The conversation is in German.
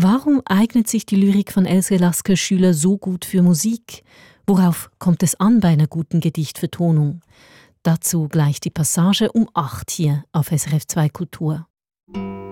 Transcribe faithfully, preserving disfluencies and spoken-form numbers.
Warum eignet sich die Lyrik von Else Lasker Schüler so gut für Musik? Worauf kommt es an bei einer guten Gedichtvertonung? Dazu gleich die Passage um acht hier auf S R F zwei Kultur.